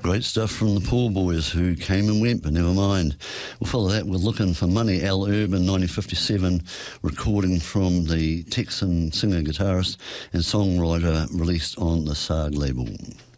Great stuff from the Poor Boys, who came and went, but never mind. We'll follow that with Looking for Money, Al Urban, 1957, recording from the Texan singer, guitarist and songwriter, released on the Sarg label.